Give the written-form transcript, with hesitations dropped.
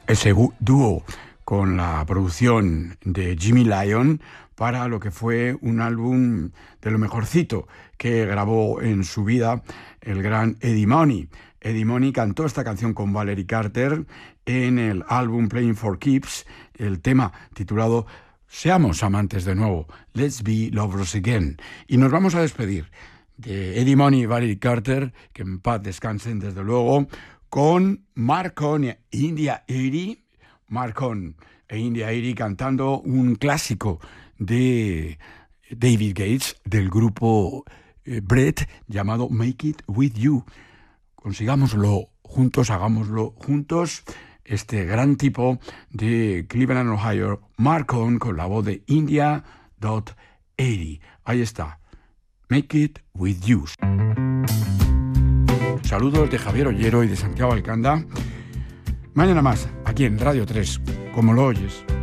ese dúo con la producción de Jimmy Lyon para lo que fue un álbum de lo mejorcito que grabó en su vida el gran Eddie Money. Eddie Money cantó esta canción con Valerie Carter en el álbum Playing for Keeps, el tema titulado Seamos amantes de nuevo, Let's Be Lovers Again. Y nos vamos a despedir de Eddie Money y Valerie Carter, que en paz descansen desde luego, con Marcon e India Airy. Marcon e India Airy cantando un clásico de David Gates del grupo Bread llamado Make It With You. Consigámoslo juntos, hagámoslo juntos. Este gran tipo de Cleveland, Ohio, Marcon, con la voz de India Airy. Ahí está. Make It With You. Saludos de Javier Ollero y de Santiago Alcanda. Mañana más, aquí en Radio 3, como lo oyes.